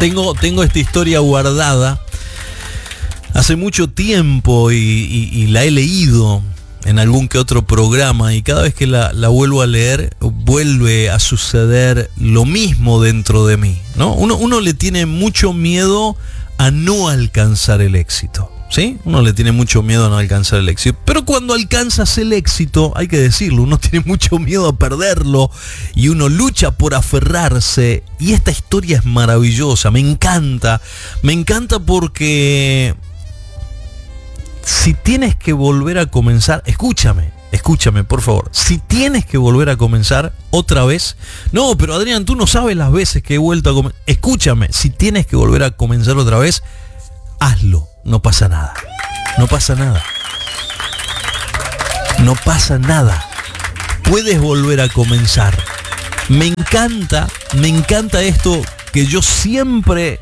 Tengo esta historia guardada hace mucho tiempo y la he leído en algún que otro programa, y cada vez que la vuelvo a leer vuelve a suceder lo mismo dentro de mí, ¿no? Uno le tiene mucho miedo a no alcanzar el éxito, ¿sí? Uno le tiene mucho miedo a no alcanzar el éxito, pero cuando alcanzas el éxito, hay que decirlo, uno tiene mucho miedo a perderlo y uno lucha por aferrarse. Y esta historia es maravillosa, me encanta porque si tienes que volver a comenzar, escúchame por favor, si tienes que volver a comenzar otra vez, no, pero Adrián, tú no sabes las veces que he vuelto a comenzar, escúchame, si tienes que volver a comenzar otra vez, hazlo, no pasa nada, no pasa nada, no pasa nada, puedes volver a comenzar. Me encanta esto que yo siempre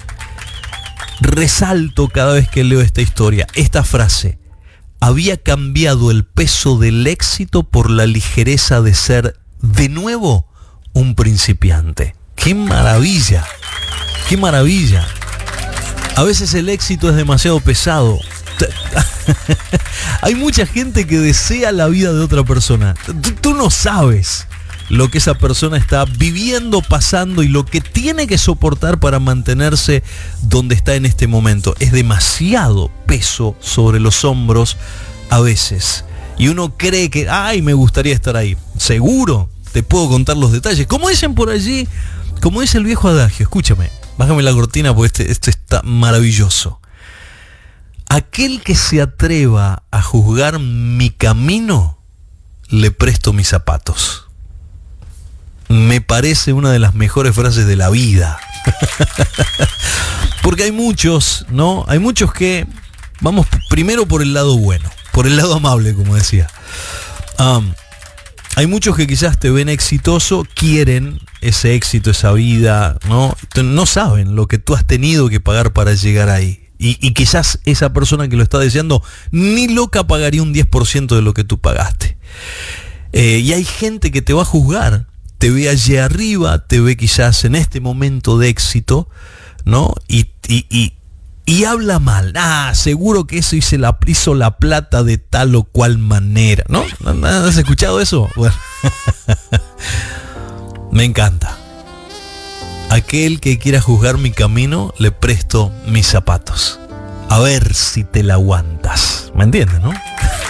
resalto cada vez que leo esta historia, esta frase: había cambiado el peso del éxito por la ligereza de ser de nuevo un principiante. ¡Qué maravilla! ¡Qué maravilla! A veces el éxito es demasiado pesado. Hay mucha gente que desea la vida de otra persona. Tú no sabes lo que esa persona está viviendo, pasando, y lo que tiene que soportar para mantenerse donde está en este momento. Es demasiado peso sobre los hombros a veces. Y uno cree que, ay, me gustaría estar ahí. Seguro, te puedo contar los detalles. Como dicen por allí, como dice el viejo adagio, escúchame, bájame la cortina porque este está maravilloso. Aquel que se atreva a juzgar mi camino, le presto mis zapatos. Me parece una de las mejores frases de la vida. Porque hay muchos, ¿no? Hay muchos que vamos primero por el lado bueno, por el lado amable, como decía. Hay muchos que quizás te ven exitoso, quieren ese éxito, esa vida, ¿no? No saben lo que tú has tenido que pagar para llegar ahí. Y quizás esa persona que lo está deseando ni loca pagaría un 10% de lo que tú pagaste. Y hay gente que te va a juzgar. Te ve allí arriba, te ve quizás en este momento de éxito, ¿no? Y habla mal. Ah, seguro que eso hizo la plata de tal o cual manera, ¿no? ¿Has escuchado eso? Bueno. Me encanta. Aquel que quiera juzgar mi camino, le presto mis zapatos. A ver si te la aguantas. ¿Me entiendes, no?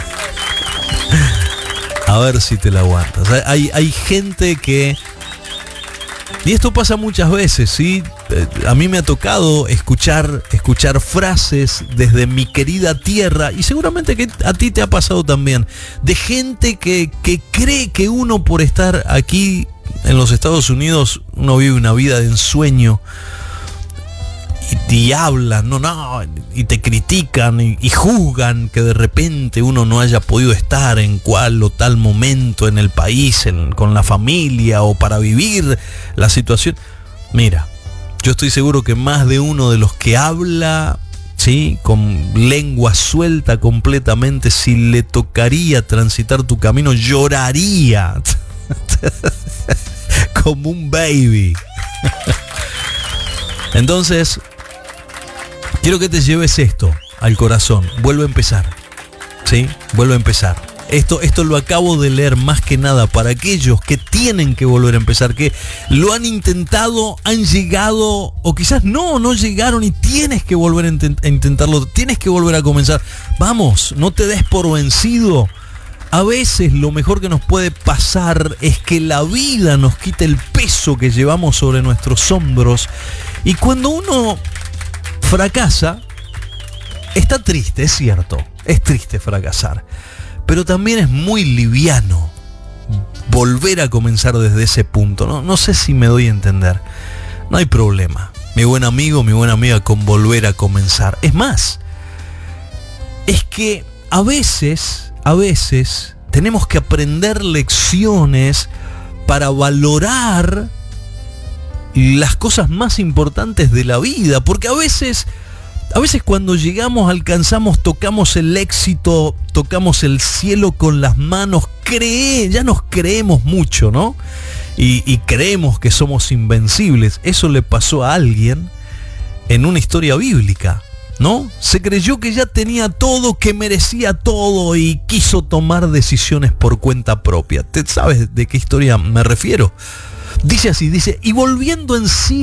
A ver si te la aguantas. Hay gente que... Y esto pasa muchas veces, ¿sí? A mí me ha tocado escuchar frases desde mi querida tierra, y seguramente que a ti te ha pasado también, de gente que cree que uno, por estar aquí en los Estados Unidos, uno vive una vida de ensueño, y hablan, y te critican y juzgan que de repente uno no haya podido estar en cual o tal momento en el país, con la familia, o para vivir la situación. Mira, yo estoy seguro que más de uno de los que habla, ¿sí?, con lengua suelta completamente, si le tocaría transitar tu camino, lloraría como un baby. Entonces, quiero que te lleves esto al corazón. Vuelve a empezar, ¿sí? Vuelve a empezar. Esto lo acabo de leer más que nada para aquellos que tienen que volver a empezar, que lo han intentado, han llegado, o quizás no llegaron, y tienes que volver a intentarlo, tienes que volver a comenzar. Vamos, no te des por vencido. A veces lo mejor que nos puede pasar es que la vida nos quite el peso que llevamos sobre nuestros hombros, y cuando uno fracasa, está triste, es cierto, es triste fracasar, pero también es muy liviano volver a comenzar desde ese punto. No sé si me doy a entender. No hay problema, mi buen amigo, mi buena amiga, con volver a comenzar. Es más, es que a veces tenemos que aprender lecciones para valorar las cosas más importantes de la vida, porque a veces cuando llegamos, alcanzamos, tocamos el éxito, tocamos el cielo con las manos, ya nos creemos mucho, ¿no? Y creemos que somos invencibles. Eso le pasó a alguien en una historia bíblica, ¿no? Se creyó que ya tenía todo, que merecía todo y quiso tomar decisiones por cuenta propia. ¿Te sabes de qué historia me refiero? Dice así, dice, y volviendo en sí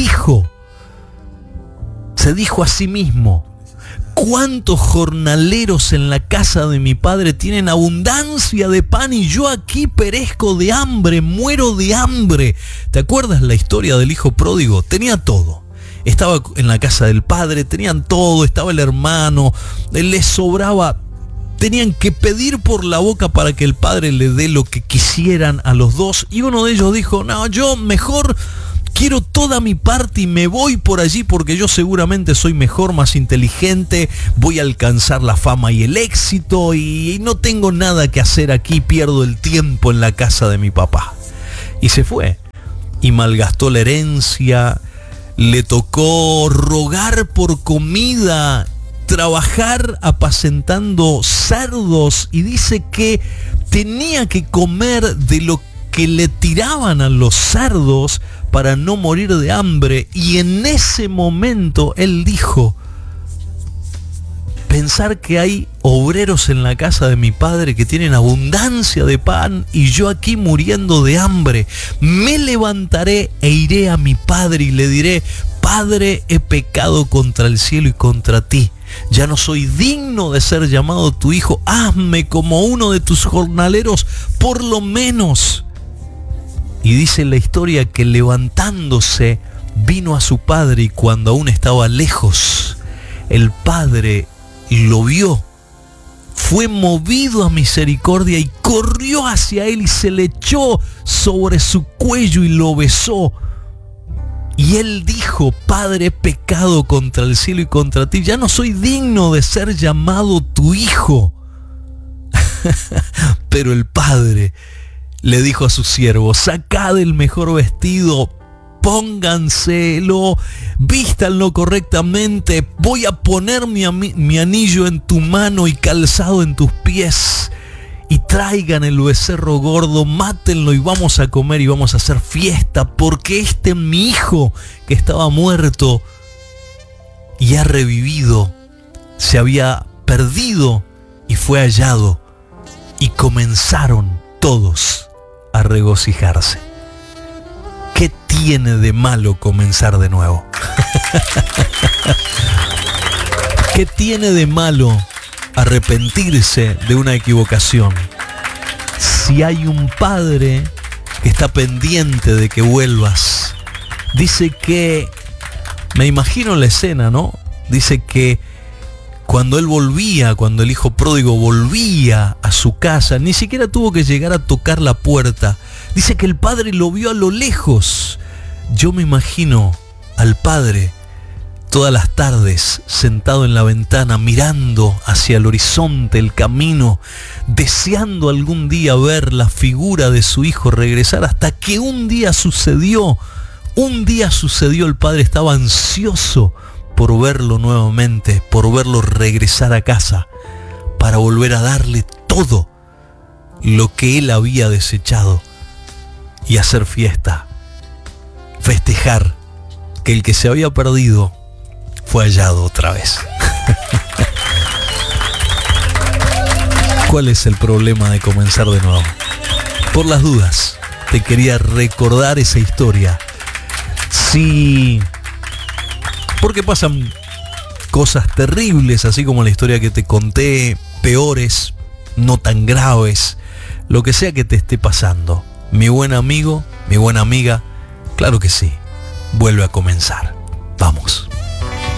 se dijo a sí mismo, ¿cuántos jornaleros en la casa de mi padre tienen abundancia de pan y yo aquí perezco de hambre, muero de hambre? ¿Te acuerdas la historia del hijo pródigo? Tenía todo. Estaba en la casa del padre, tenían todo, estaba el hermano, les sobraba. Tenían que pedir por la boca para que el padre le dé lo que quisieran a los dos. Y uno de ellos dijo, no, yo mejor quiero toda mi parte y me voy por allí porque yo seguramente soy mejor, más inteligente, voy a alcanzar la fama y el éxito y no tengo nada que hacer aquí, pierdo el tiempo en la casa de mi papá. Y se fue y malgastó la herencia, le tocó rogar por comida, trabajar apacentando cerdos y dice que tenía que comer de lo que le tiraban a los cerdos para no morir de hambre. Y en ese momento él dijo, pensar que hay obreros en la casa de mi padre que tienen abundancia de pan y yo aquí muriendo de hambre, me levantaré e iré a mi padre y le diré, Padre, he pecado contra el cielo y contra ti. Ya no soy digno de ser llamado tu hijo. Hazme como uno de tus jornaleros, por lo menos. Y dice la historia que levantándose vino a su padre y cuando aún estaba lejos, el padre lo vio, fue movido a misericordia y corrió hacia él y se le echó sobre su cuello y lo besó. Y él dijo, Padre, he pecado contra el cielo y contra ti, ya no soy digno de ser llamado tu hijo. Pero el padre le dijo a sus siervos, sacad el mejor vestido, pónganselo, vístanlo correctamente, voy a poner mi anillo en tu mano y calzado en tus pies. Y traigan el becerro gordo, mátenlo y vamos a comer y vamos a hacer fiesta, porque mi hijo que estaba muerto y ha revivido, se había perdido y fue hallado. Y comenzaron todos a regocijarse. ¿Qué tiene de malo comenzar de nuevo? ¿Qué tiene de malo arrepentirse de una equivocación? Si hay un padre que está pendiente de que vuelvas, dice que, me imagino la escena, ¿no? Dice que cuando el hijo pródigo volvía a su casa, ni siquiera tuvo que llegar a tocar la puerta. Dice que el padre lo vio a lo lejos. Yo me imagino al padre todas las tardes sentado en la ventana mirando hacia el horizonte, el camino, deseando algún día ver la figura de su hijo regresar, hasta que un día sucedió, el padre estaba ansioso por verlo nuevamente, por verlo regresar a casa, para volver a darle todo lo que él había desechado y hacer fiesta, festejar que el que se había perdido fue hallado otra vez. ¿Cuál es el problema de comenzar de nuevo? Por las dudas, te quería recordar esa historia. Sí, porque pasan cosas terribles, así como la historia que te conté, peores, no tan graves, lo que sea que te esté pasando. Mi buen amigo, mi buena amiga, claro que sí, vuelve a comenzar. Vamos.